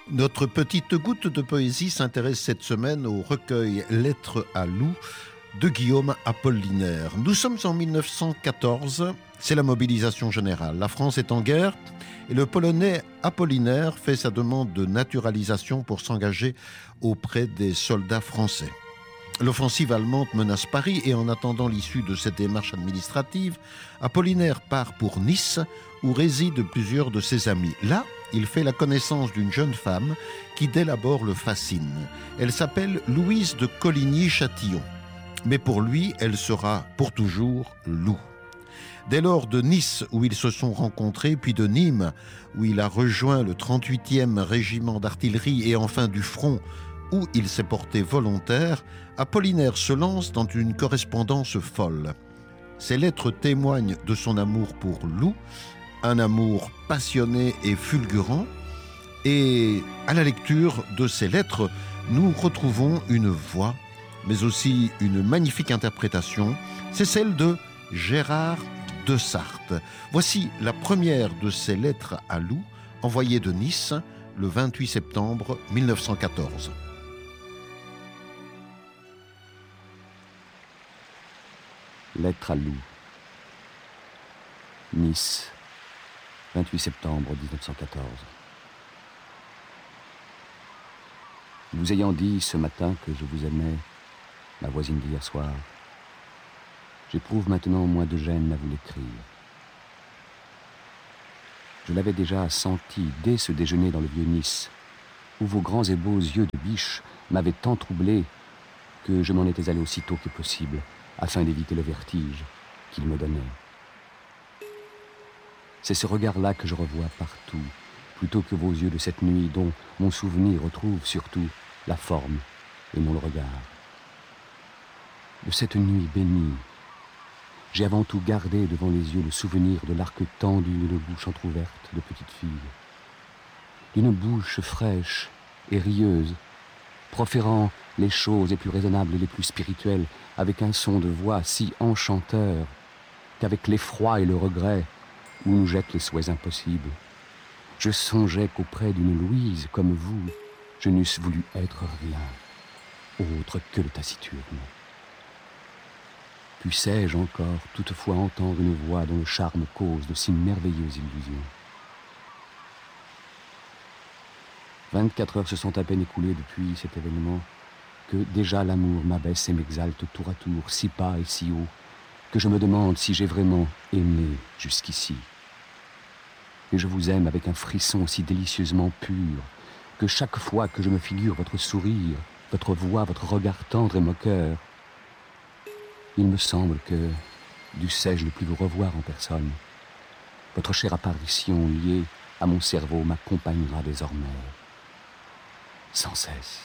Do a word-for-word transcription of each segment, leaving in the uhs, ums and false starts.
Notre petite goutte de poésie s'intéresse cette semaine au recueil Lettres à loup de Guillaume Apollinaire. Nous sommes en mille neuf cent quatorze, c'est la mobilisation générale. La France est en guerre et le Polonais Apollinaire fait sa demande de naturalisation pour s'engager auprès des soldats français. L'offensive allemande menace Paris et en attendant l'issue de cette démarche administrative, Apollinaire part pour Nice où résident plusieurs de ses amis. Là, il fait la connaissance d'une jeune femme qui dès l'abord le fascine. Elle s'appelle Louise de Coligny-Châtillon. Mais pour lui, elle sera pour toujours Lou. Dès lors de Nice où ils se sont rencontrés, puis de Nîmes où il a rejoint le trente-huitième régiment d'artillerie et enfin du front où il s'est porté volontaire, Apollinaire se lance dans une correspondance folle. Ses lettres témoignent de son amour pour Lou, un amour passionné et fulgurant, et à la lecture de ces lettres, nous retrouvons une voix, mais aussi une magnifique interprétation, c'est celle de Gérard Desarthe. Voici la première de ces lettres à Lou, envoyée de Nice le vingt-huit septembre mille neuf cent quatorze. Lettre à Lou. Nice, vingt-huit septembre dix-neuf cent quatorze. Vous ayant dit ce matin que je vous aimais, ma voisine d'hier soir, j'éprouve maintenant moins de gêne à vous l'écrire. Je l'avais déjà senti dès ce déjeuner dans le vieux Nice, où vos grands et beaux yeux de biche m'avaient tant troublé que je m'en étais allé aussitôt que possible, afin d'éviter le vertige qu'il me donnait. C'est ce regard-là que je revois partout, plutôt que vos yeux de cette nuit dont mon souvenir retrouve surtout la forme et non le regard. De cette nuit bénie, j'ai avant tout gardé devant les yeux le souvenir de l'arc tendu d'une bouche entr'ouverte de petite fille, d'une bouche fraîche et rieuse, proférant les choses les plus raisonnables et les plus spirituelles, avec un son de voix si enchanteur qu'avec l'effroi et le regret où nous jettent les souhaits impossibles, je songeais qu'auprès d'une Louise comme vous, je n'eusse voulu être rien, autre que le taciturne. Puissais-je encore toutefois entendre une voix dont le charme cause de si merveilleuses illusions? Vingt-quatre heures se sont à peine écoulées depuis cet événement que déjà l'amour m'abaisse et m'exalte tour à tour, si bas et si haut, que je me demande si j'ai vraiment aimé jusqu'ici. Et je vous aime avec un frisson si délicieusement pur, que chaque fois que je me figure votre sourire, votre voix, votre regard tendre et moqueur, il me semble que, dussé-je ne plus vous revoir en personne, votre chère apparition liée à mon cerveau m'accompagnera désormais, sans cesse.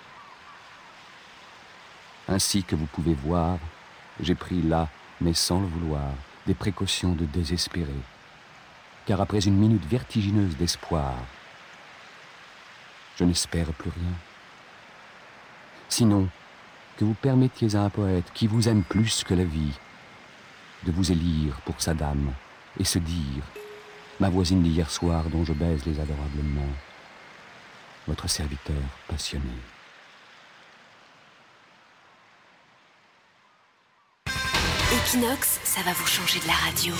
Ainsi que vous pouvez voir, j'ai pris là, mais sans le vouloir, des précautions de désespéré. Car après une minute vertigineuse d'espoir, je n'espère plus rien. Sinon, que vous permettiez à un poète qui vous aime plus que la vie de vous élire pour sa dame et se dire, ma voisine d'hier soir dont je baise les adorables mains, votre serviteur passionné. Equinox, ça va vous changer de la radio.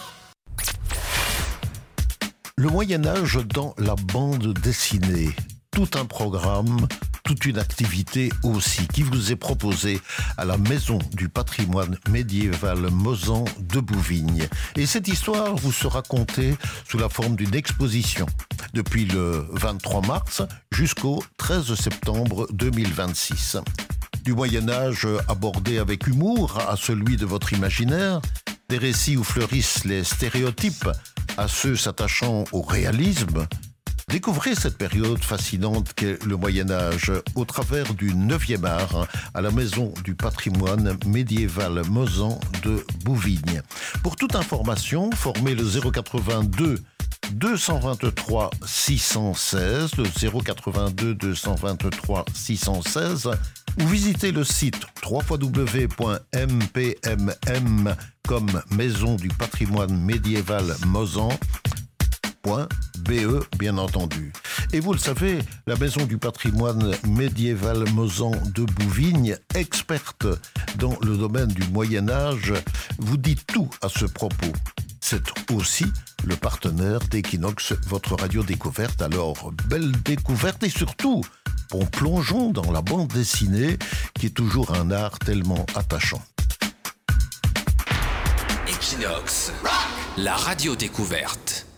Le Moyen-Âge dans la bande dessinée. Tout un programme, toute une activité aussi qui vous est proposée à la Maison du patrimoine médiéval Mozan de Bouvignes. Et cette histoire vous sera contée sous la forme d'une exposition depuis le vingt-trois mars jusqu'au treize septembre deux mille vingt-six. Du Moyen-Âge abordé avec humour à celui de votre imaginaire, des récits où fleurissent les stéréotypes à ceux s'attachant au réalisme. Découvrez cette période fascinante qu'est le Moyen-Âge au travers du neuvième art à la Maison du patrimoine médiéval Mozan de Bouvignes. Pour toute information, formez le zéro quatre-vingt-deux deux cent vingt-trois six cent seize, le zéro quatre-vingt-deux deux cent vingt-trois six cent seize, ou visitez le site w w w point m p m m comme Maison du patrimoine médiéval Mozan point b e, bien entendu. Et vous le savez, la Maison du patrimoine médiéval Mozan de Bouvignes, experte dans le domaine du Moyen-Âge, vous dit tout à ce propos. C'est aussi le partenaire d'Equinox, votre radio découverte. Alors, belle découverte et surtout, on plongeons dans la bande dessinée qui est toujours un art tellement attachant. Equinox, la radio découverte.